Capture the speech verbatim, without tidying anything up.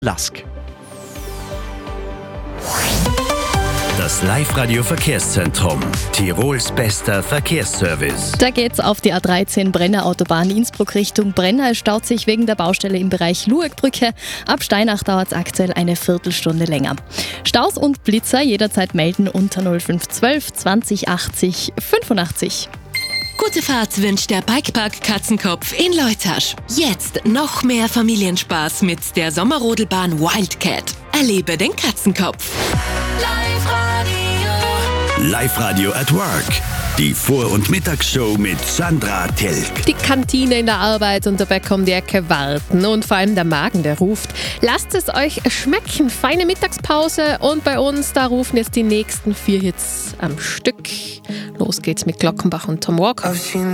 Lask. Das Live-Radio-Verkehrszentrum. Tirols bester Verkehrsservice. Da geht's auf die A dreizehn Brenner Autobahn Innsbruck Richtung Brenner. Es staut sich wegen der Baustelle im Bereich Luegbrücke. Ab Steinach dauert es aktuell eine Viertelstunde länger. Staus und Blitzer jederzeit melden unter null fünf eins zwei zwanzig achtzig fünfundachtzig. Gute Fahrt wünscht der Bikepark Katzenkopf in Leutasch. Jetzt noch mehr Familienspaß mit der Sommerrodelbahn Wildcat. Erlebe den Katzenkopf. Live-Radio at Work. Die Vor- und Mittagsshow mit Sandra Telk. Die Kantine in der Arbeit und der Bäcker um die Ecke warten und vor allem der Magen, der ruft. Lasst es euch schmecken. Feine Mittagspause und bei uns, da rufen jetzt die nächsten vier Hits am Stück. Los geht's mit Glockenbach und Tom Walker.